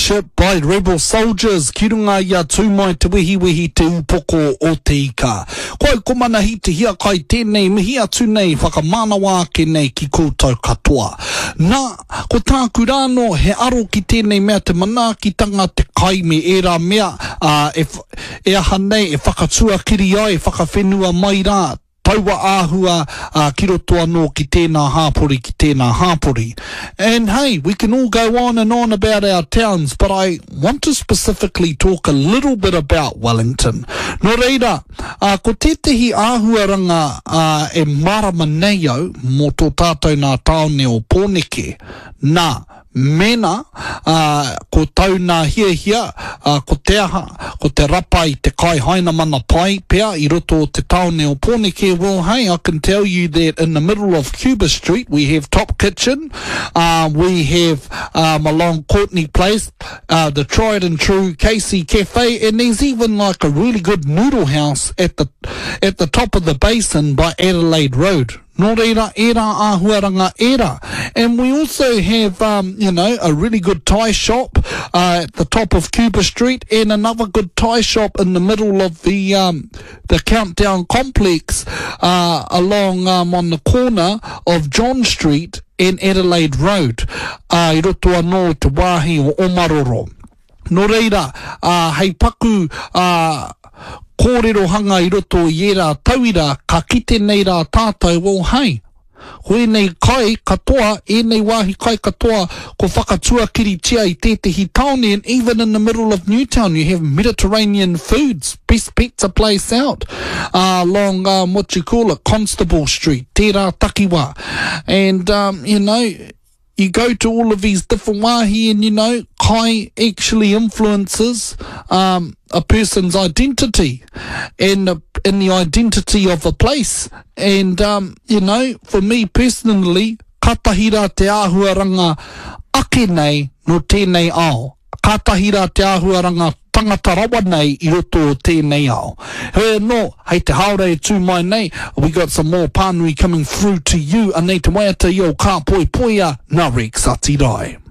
leadership by rebel soldiers. Ki runga ia tūmai te wihi te upoko o te ika. Koe komana hi te hia kai tēnei mihi atu nei whakamanawa ake nei ki koutou katoa. Nā, ko tāku rāno he aro ki tēnei mea te manaakitanga te kai me era mea e aha nei e whakatua kiri ai, e whakawhenua mai rā. Taua āhua ki roto anō ki tēnā hāpori, ki tēnā hāpori. And hey, we can all go on and on about our towns, but I want to specifically talk a little bit about Wellington. Nō reira, ko tētahi āhuaranga e marama nei au mō tō tātou nā taone o Pōneke. Nā, mena, ko tauna hia, ko te aha, ko te rapa I te kai haina mana pai, pea, I roto o te taone o Pōneke. Well, hey, I can tell you that in the middle of Cuba Street, we have Top Kitchen, we have along Courtney Place, the tried and true Casey Cafe, and there's even like a really good noodle house at the top of the basin by Adelaide Road. Nō reira, era āhuaranga era. And we also have, a really good Thai shop at the top of Cuba Street and another good Thai shop in the middle of the Countdown Complex along on the corner of John Street and Adelaide Road. I roto anō te wāhi o Omaroro. Nō reira, hei paku kōrero hanga I roto I era tauira ka kite nei rā tātou. Well, hey, hoi nei kai katoa, e nei wāhi kai katoa ko whakatua kiri tia I tētahi taone, and even in the middle of Newtown you have Mediterranean foods, best pizza place out along what you call it, Constable Street, tērā takiwa. And you go to all of these different wāhi and kai actually influences a person's identity and the identity of a place. And for me personally, katahira te āhuaranga ake nei no tēnei ao. Katahira te āhuaranga tangata rawa nei I roto o tēnei ao. Hei no, hei te haere tū mai nei, we got some more pānui coming through to you, anei te waiata I o ka poi poia, nā rek sati rai.